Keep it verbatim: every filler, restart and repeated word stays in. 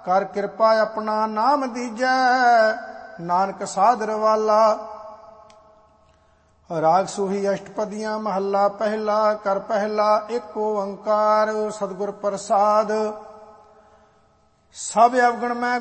ਕਰ ਕਿਰਪਾ ਆਪਣਾ ਨਾਮ ਦੀਜੈ, ਨਾਨਕ ਸਾਧ ਰਵਾਲਾ। ਰਾਗ ਸੂਹੀ ਅਸ਼ਟਪਦੀਆਂ ਮਹੱਲਾ ਪਹਿਲਾ। ਕਰ ਪਹਿਲਾ ਇੱਕ ਓੰਕਾਰ, ਸਤਿਗੁਰ ਪ੍ਰਸਾਦ। ਸਭ ਅਵਗੁਣ ਮੈਂ